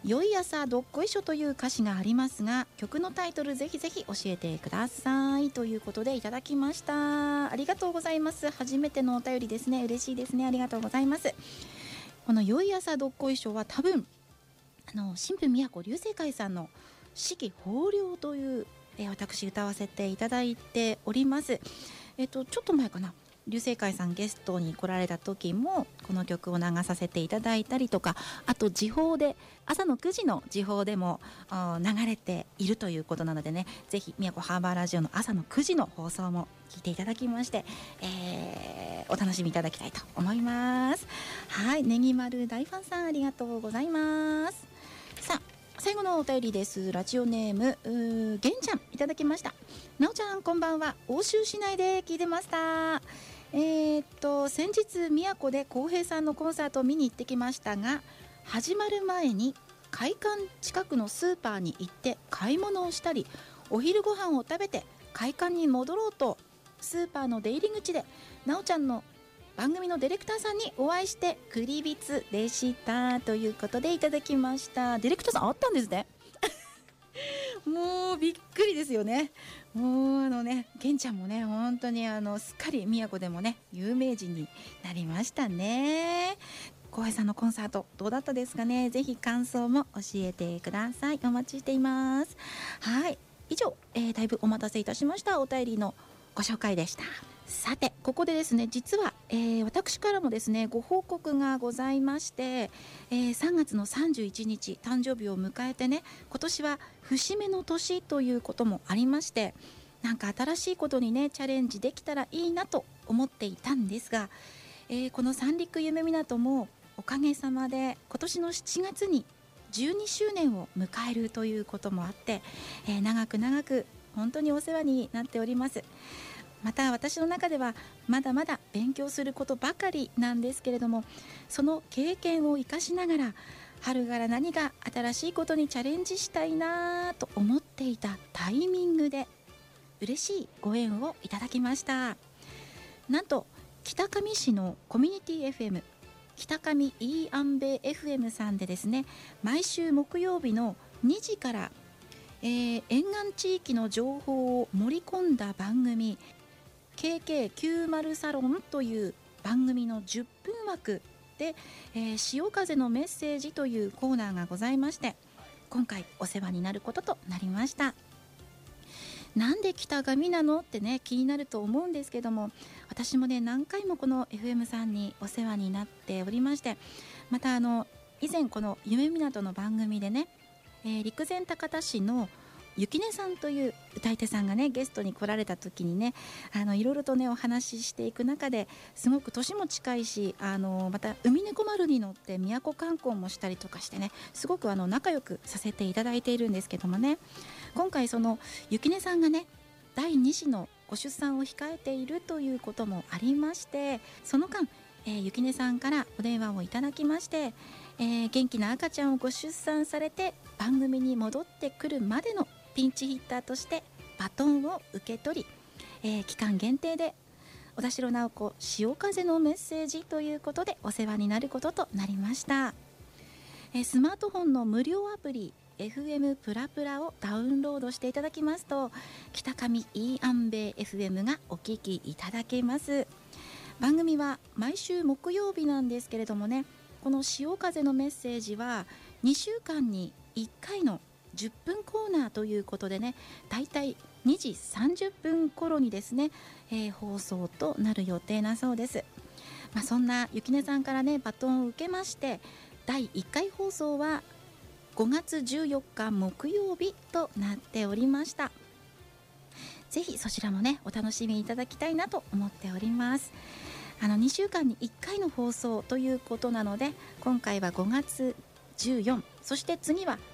良い朝どっこいしょという歌詞がありますが、曲のタイトルぜひぜひ教えてくださいということでいただきました。ありがとうございます。初めてのお便りですね。嬉しいですね。ありがとうございます。この良い朝どっこいしょは多分新婦宮古流星会さんの四季豊漁という、私歌わせていただいております。ちょっと前かな、流星会さんゲストに来られた時もこの曲を流させていただいたりとか、あと時報で朝の9時の時報でも流れているということなのでね、ぜひ宮古ハーバーラジオの朝の9時の放送も聞いていただきまして、お楽しみいただきたいと思います。はい、ねぎまる大ファンさんありがとうございます。さあ最後のお便りです。ラジオネームげんちゃんいただきました。なおちゃんこんばんは。欧州市内で聞いてました。先日宮古で浩平さんのコンサートを見に行ってきましたが、始まる前に会館近くのスーパーに行って買い物をしたり、お昼ご飯を食べて会館に戻ろうとスーパーの出入り口でなおちゃんの番組のディレクターさんにお会いしてクリビツでしたということでいただきました。ディレクターさんあったんですねもうびっくりですよね。もうげんちゃんもね本当にすっかり宮古でもね有名人になりましたね。浩平さんのコンサートどうだったですかね。ぜひ感想も教えてください。お待ちしています。はい、以上、だいぶお待たせいたしましたお便りのご紹介でした。さてここでですね、実は、私からもですねご報告がございまして、3月の31日誕生日を迎えてね、今年は節目の年ということもありまして、なんか新しいことにねチャレンジできたらいいなと思っていたんですが、この三陸夢港もおかげさまで今年の7月に12周年を迎えるということもあって、長く長く本当にお世話になっております。また私の中ではまだまだ勉強することばかりなんですけれども、その経験を生かしながら春から何か新しいことにチャレンジしたいなと思っていたタイミングで嬉しいご縁をいただきました。なんと北上市のコミュニティ FM 北上 E アンベ FM さんでですね、毎週木曜日の2時から、沿岸地域の情報を盛り込んだ番組KK90 サロンという番組の10分枠で、潮風のメッセージというコーナーがございまして、今回お世話になることとなりました。なんで北上なのってね気になると思うんですけども、私もね何回もこの FM さんにお世話になっておりまして、また以前この夢港の番組でね、陸前高田市のゆきねさんという歌い手さんがねゲストに来られた時にね、いろいろとねお話ししていく中ですごく年も近いし、また海猫丸に乗って宮古観光もしたりとかしてね、すごく仲良くさせていただいているんですけどもね、今回そのゆきねさんがね第2子のご出産を控えているということもありまして、その間、ゆきねさんからお電話をいただきまして、元気な赤ちゃんをご出産されて番組に戻ってくるまでのピンチヒッターとしてバトンを受け取り、期間限定で小田代直子潮風のメッセージということでお世話になることとなりました。スマートフォンの無料アプリ FM プラプラをダウンロードしていただきますと、北上 E アンベ FM がお聞きいただけます。番組は毎週木曜日なんですけれどもね、この潮風のメッセージは2週間に1回の10分コーナーということでね、だいたい2時30分頃にですね、放送となる予定なそうです。そんなゆきねさんからねバトンを受けまして、第1回放送は5月14日木曜日となっておりました。ぜひそちらもねお楽しみいただきたいなと思っております。2週間に1回の放送ということなので、今回は5月14、そして次は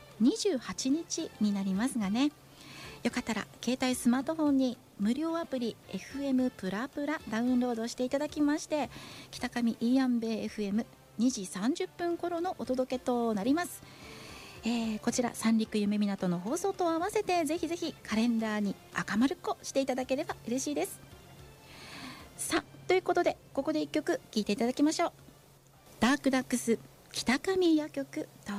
28日になりますがね、よかったら携帯スマートフォンに無料アプリ FM プラプラダウンロードしていただきまして、北上イーアンベイ FM2 時30分頃のお届けとなります。こちら三陸夢港の放送と合わせてぜひぜひカレンダーに赤丸っこしていただければ嬉しいです。さあということでここで1曲聴いていただきましょう。ダークダックス北上夜曲。